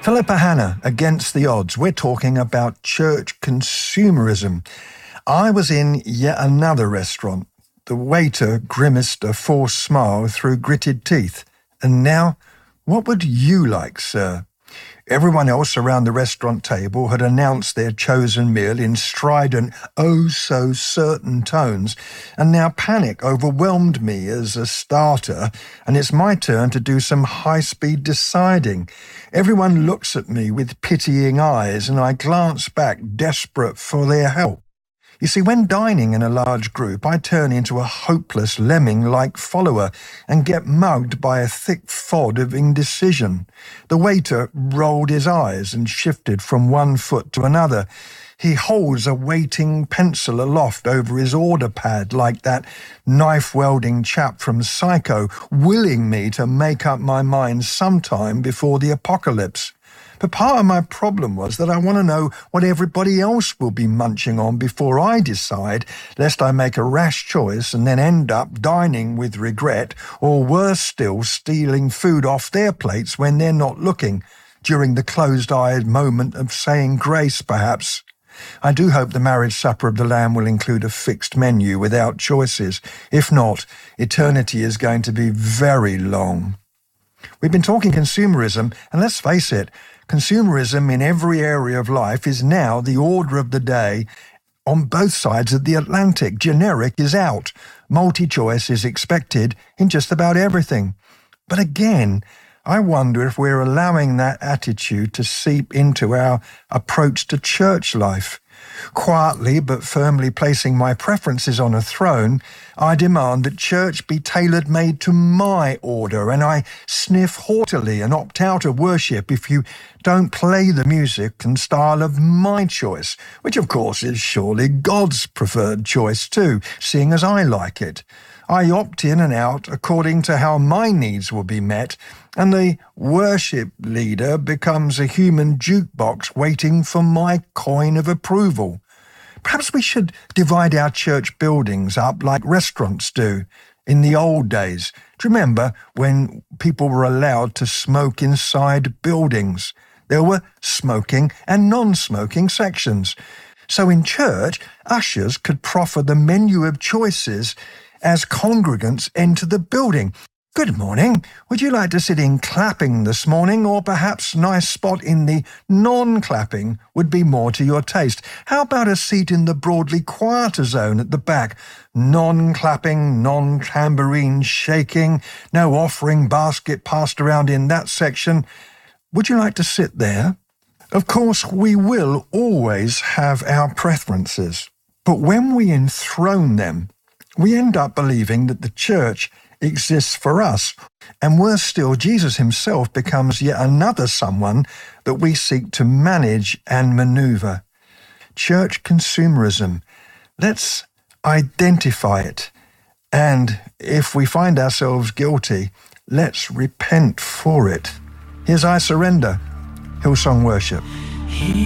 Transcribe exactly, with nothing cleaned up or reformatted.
Philippa Hanna, Against the Odds. We're talking about church consumerism. I was in yet another restaurant. The waiter grimaced a forced smile through gritted teeth. And now, what would you like, sir? Everyone else around the restaurant table had announced their chosen meal in strident, oh-so-certain tones, and now panic overwhelmed me as a starter, and it's my turn to do some high-speed deciding. Everyone looks at me with pitying eyes, and I glance back, desperate for their help. You see, when dining in a large group, I turn into a hopeless lemming-like follower and get mugged by a thick fog of indecision. The waiter rolled his eyes and shifted from one foot to another. He holds a waiting pencil aloft over his order pad like that knife-welding chap from Psycho, willing me to make up my mind sometime before the apocalypse. But part of my problem was that I want to know what everybody else will be munching on before I decide, lest I make a rash choice and then end up dining with regret, or worse still, stealing food off their plates when they're not looking, during the closed-eyed moment of saying grace, perhaps. I do hope the marriage supper of the Lamb will include a fixed menu without choices. If not, eternity is going to be very long. We've been talking consumerism, and let's face it, consumerism in every area of life is now the order of the day on both sides of the Atlantic. Generic is out. Multi-choice is expected in just about everything. But again, I wonder if we're allowing that attitude to seep into our approach to church life. Quietly but firmly placing my preferences on a throne, I demand that church be tailor-made to my order, and I sniff haughtily and opt out of worship if you don't play the music and style of my choice, which of course is surely God's preferred choice too, seeing as I like it. I opt in and out according to how my needs will be met, and the worship leader becomes a human jukebox waiting for my coin of approval. Perhaps we should divide our church buildings up like restaurants do in the old days. Do you remember when people were allowed to smoke inside buildings? There were smoking and non-smoking sections. So in church, ushers could proffer the menu of choices as congregants enter the building. Good morning. Would you like to sit in clapping this morning, or perhaps a nice spot in the non-clapping would be more to your taste? How about a seat in the broadly quieter zone at the back? Non-clapping, non-tambourine shaking, no offering basket passed around in that section. Would you like to sit there? Of course, we will always have our preferences, but when we enthrone them, we end up believing that the church exists for us, and worse still, Jesus himself becomes yet another someone that we seek to manage and maneuver. Church consumerism. Let's identify it, and if we find ourselves guilty, let's repent for it. Here's I Surrender, Hillsong Worship.